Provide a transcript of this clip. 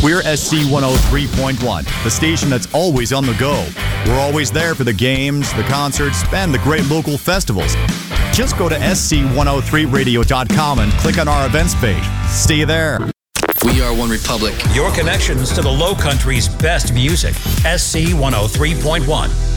We're SC 103.1, the station that's always on the go. We're always there for the games, the concerts, and the great local festivals. Just go to sc103radio.com and click on our events page. See you there. We are One Republic. Your connections to the Low Country's best music. SC 103.1.